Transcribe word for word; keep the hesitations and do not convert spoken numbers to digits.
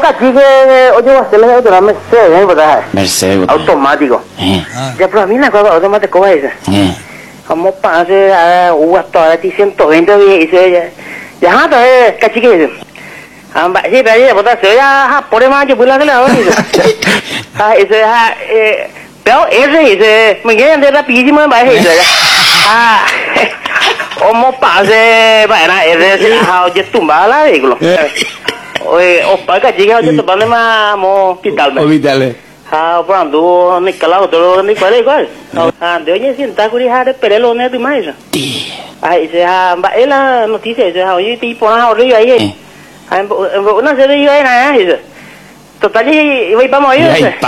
aquí que oye va a hacer la otra Mercedes, ¿verdad? Mercedes. Automático. Eh. Ya pero a mí la cosa automático es esa. Eh. Como pase a uva toda ti ciento veinte dice ya. Ya está, eh, cachique. Amba, sí, pero ya botar se ya por más que pula que la otra. Ah, ese ha eh pero ese ese me queda de rapidísimo en baje ese. Ah. Como pase, bueno, ese ha oye tumba la vehículo. Oye, opa, cachique, oye, tu padre más mo hospital. Hospital. Ah, pronto, ni calado, todo ni cuál igual. Ah, de oye, sienta que dejar de perelo ne tu mais. Ah, ese ah, es la noticia, ese ah, oye, tipo na horrible ahí. Ah, no se ve yo era, ese. Total, y voy para morir.